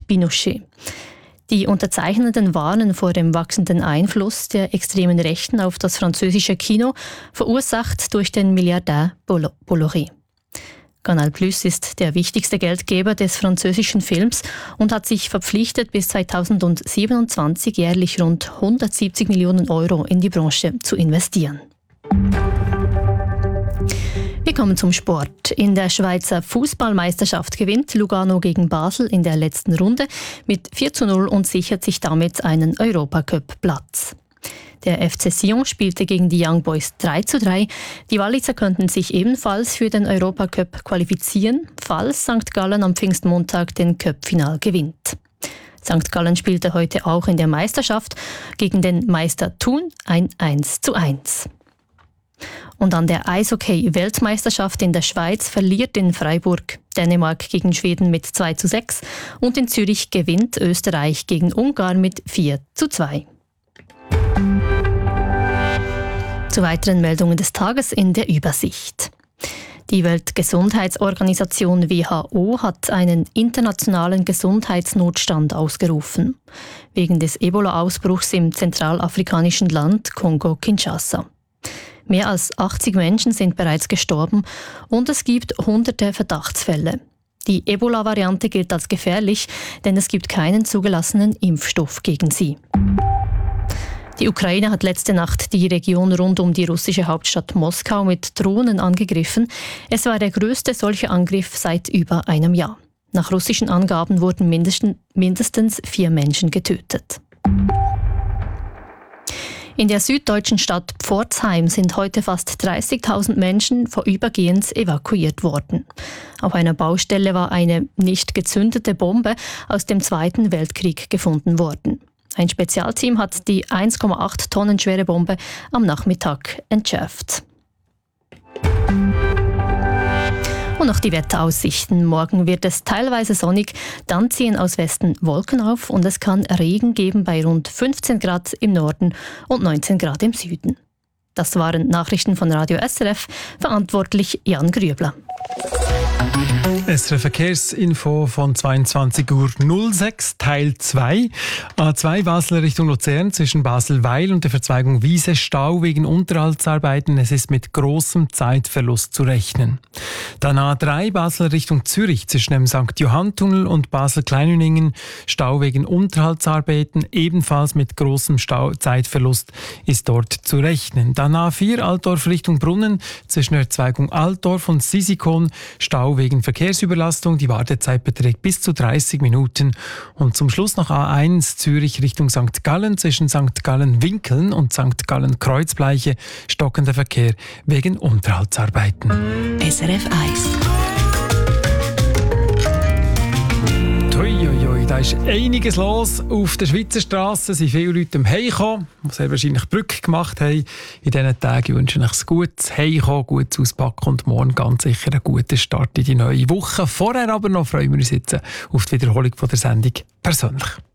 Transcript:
Pinochet. Die Unterzeichnenden warnen vor dem wachsenden Einfluss der extremen Rechten auf das französische Kino, verursacht durch den Milliardär Bolloré. Canal+ ist der wichtigste Geldgeber des französischen Films und hat sich verpflichtet, bis 2027 jährlich rund 170 Millionen Euro in die Branche zu investieren. Wir kommen zum Sport. In der Schweizer Fußballmeisterschaft gewinnt Lugano gegen Basel in der letzten Runde mit 4:0 und sichert sich damit einen Europacup-Platz. Der FC Sion spielte gegen die Young Boys 3:3. Die Walliser könnten sich ebenfalls für den Europacup qualifizieren, falls St. Gallen am Pfingstmontag den Cup-Final gewinnt. St. Gallen spielte heute auch in der Meisterschaft gegen den Meister Thun ein 1:1. Und an der Eishockey-Weltmeisterschaft in der Schweiz verliert in Freiburg Dänemark gegen Schweden mit 2:6 und in Zürich gewinnt Österreich gegen Ungarn mit 4:2. Zu weiteren Meldungen des Tages in der Übersicht. Die Weltgesundheitsorganisation WHO hat einen internationalen Gesundheitsnotstand ausgerufen, wegen des Ebola-Ausbruchs im zentralafrikanischen Land Kongo-Kinshasa. Mehr als 80 Menschen sind bereits gestorben und es gibt hunderte Verdachtsfälle. Die Ebola-Variante gilt als gefährlich, denn es gibt keinen zugelassenen Impfstoff gegen sie. Die Ukraine hat letzte Nacht die Region rund um die russische Hauptstadt Moskau mit Drohnen angegriffen. Es war der größte solche Angriff seit über einem Jahr. Nach russischen Angaben wurden mindestens 4 Menschen getötet. In der süddeutschen Stadt Pforzheim sind heute fast 30.000 Menschen vorübergehend evakuiert worden. Auf einer Baustelle war eine nicht gezündete Bombe aus dem Zweiten Weltkrieg gefunden worden. Ein Spezialteam hat die 1,8 Tonnen schwere Bombe am Nachmittag entschärft. Und noch die Wetteraussichten. Morgen wird es teilweise sonnig, dann ziehen aus Westen Wolken auf und es kann Regen geben bei rund 15 Grad im Norden und 19 Grad im Süden. Das waren Nachrichten von Radio SRF, verantwortlich Jan Grübler. SRF Verkehrsinfo von 22:06 Uhr, Teil 2. A2 Basel Richtung Luzern zwischen Basel-Weil und der Verzweigung Wiese Stau wegen Unterhaltsarbeiten. Es ist mit großem Zeitverlust zu rechnen. Dann A3 Basel Richtung Zürich zwischen dem St. Johann-Tunnel und Basel-Kleinüningen. Stau wegen Unterhaltsarbeiten, ebenfalls mit großem Zeitverlust ist dort zu rechnen. Dann A4 Altdorf Richtung Brunnen zwischen der Verzweigung Altdorf und Sisikon. Stau wegen Verkehrsüberlastung. Die Wartezeit beträgt bis zu 30 Minuten. Und zum Schluss noch A1 Zürich Richtung St. Gallen zwischen St. Gallen-Winkeln und St. Gallen-Kreuzbleiche. Stockender Verkehr wegen Unterhaltsarbeiten. SRF 1. Da ist einiges los auf der Schweizer Straße. Es sind viele Leute am Heimkommen, die sehr wahrscheinlich Brücke gemacht haben. In diesen Tagen wünsche ich euch ein gutes Heimkommen, gutes Auspacken und morgen ganz sicher einen guten Start in die neue Woche. Vorher aber noch freuen wir uns jetzt auf die Wiederholung von der Sendung persönlich.